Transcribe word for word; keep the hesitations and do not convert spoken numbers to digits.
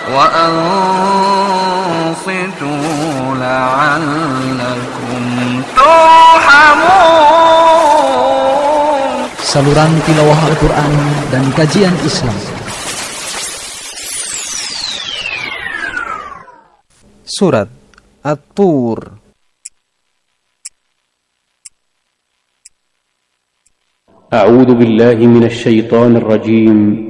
وأنصتوا لعلكم ترحمون. Saluran tilawah Al-Quran dan kajian Islam. Surat At-Tur. أعوذ بالله من الشيطان الرجيم.